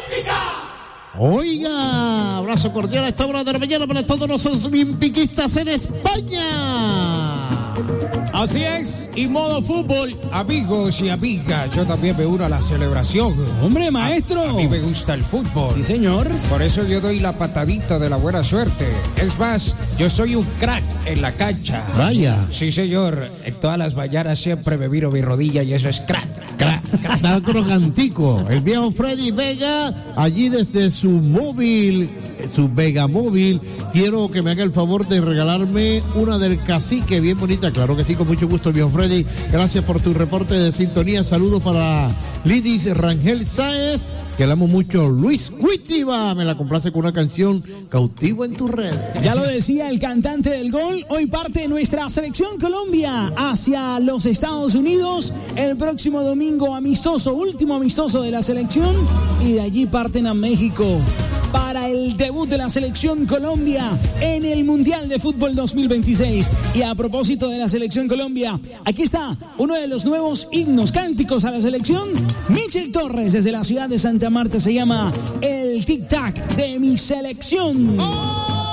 Oiga, abrazo cordial a esta hora de la mañana para todos los olimpiquistas en España. Así es, y modo fútbol, amigos y amigas, yo también me uno a la celebración. ¡Hombre, maestro! A mí me gusta el fútbol. Sí, señor. Por eso yo doy la patadita de la buena suerte. Es más, yo soy un crack en la cancha. Vaya. Sí, señor. En todas las mañanas siempre me miro mi rodilla y eso es crack. Está crocantico. El viejo Freddy Vega, allí desde su móvil, su Vega móvil, quiero que me haga el favor de regalarme una del cacique, bien bonita. Claro que sí, con mucho gusto, viejo Freddy. Gracias por tu reporte de sintonía. Saludos para Lidis Rangel Sáez, que le amo mucho. Luis Cuitiba, me la complace con una canción, Cautivo en tu red. Ya lo decía el cantante del gol, hoy parte nuestra selección Colombia hacia los Estados Unidos el próximo domingo, amistoso, último amistoso de la selección, y de allí parten a México para el debut de la selección Colombia en el Mundial de Fútbol 2026. Y a propósito de la selección Colombia, aquí está uno de los nuevos himnos, cánticos a la selección. Michel Torres desde la ciudad de Santa Marta, se llama El Tic Tac de mi selección.